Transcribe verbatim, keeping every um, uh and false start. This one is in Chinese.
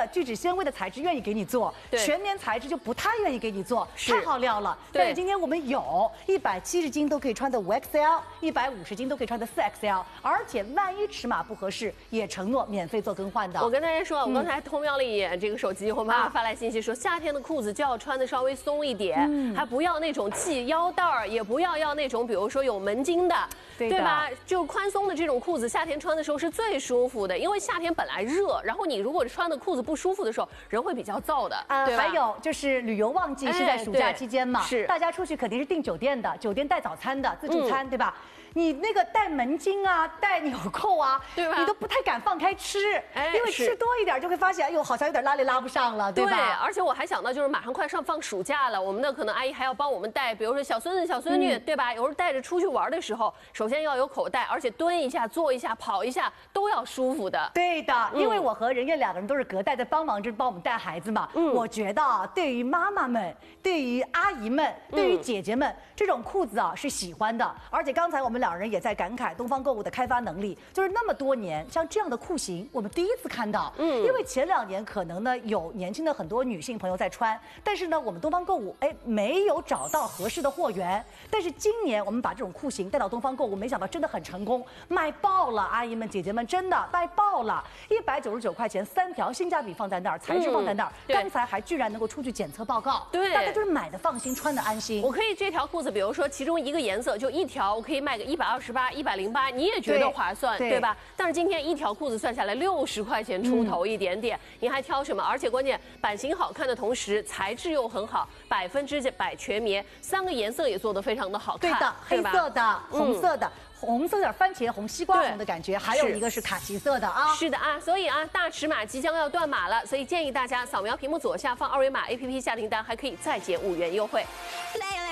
的聚酯纤维的材质愿意给你做，全棉材质就不太愿意给你做，太好料了。但是今天我们有一百七十斤都可以穿的五 X L， 一百五十斤都可以穿的四 X L， 而且万一尺码不合适，也承诺免费做更换的。 我跟大家说，我刚才偷瞄了一眼这个手机，我妈妈发来信息说，夏天的裤子就要穿的稍微松一点，嗯、还不要那种系腰带儿，也不要要那种比如说有门襟的，对, 对吧？就宽松的这种裤子，夏天穿的时候是最舒服的，因为夏天本来热，然后你如果穿的裤子不舒服的时候，人会比较燥的。呃， 还有就是旅游旺季是在暑假期间嘛， 哎、是大家出去肯定是订酒店的，酒店带早餐的自助餐，嗯、对吧？你那个带门襟啊，带纽扣啊，对吧？你都不太敢放开吃，哎，因为吃多一点就会发现，哎呦，好像有点拉链拉不上了，对吧？ 对，而且我还想到，就是马上快上放暑假了，我们的可能阿姨还要帮我们带，比如说小孙子、小孙女，嗯、对吧？有时候带着出去玩的时候，首先要有口袋，而且蹲一下、坐一下、跑一下都要舒服的。 对的，因为我和任燕两个人都是隔代在帮忙着帮我们带孩子嘛，嗯，我觉得啊，对于妈妈们、对于阿姨们、对于姐姐们，嗯、这种裤子啊是喜欢的，而且刚才我们两人也在感慨。东方购物的开发能力，就是那么多年，像这样的裤型，我们第一次看到。嗯，因为前两年可能呢有年轻的很多女性朋友在穿，但是呢我们东方购物哎没有找到合适的货源。但是今年我们把这种裤型带到东方购物，没想到真的很成功，卖爆了！阿姨们、姐姐们真的卖爆了，一百九十九块钱三条，性价比放在那儿，材质放在那儿，嗯、刚才还居然能够出具检测报告， 对， 大家就是买的放心，穿的安心。 我可以这条裤子，比如说其中一个颜色就一条，我可以卖个一百二十八、一百零八，你也觉得划算， 对, 对吧？但是今天一条裤子算下来六十块钱出头一点点，嗯、您还挑什么？而且关键版型好看的同时，材质又很好，百分之百全棉，三个颜色也做得非常的好看。 对的，黑色的、红色的。嗯红色有点番茄红、西瓜红的感觉，还有一个是卡其色的啊。 是的啊，所以啊，大尺码即将要断码了，所以建议大家扫描屏幕左下方二维码 A P P 下订单，还可以再减五元优惠。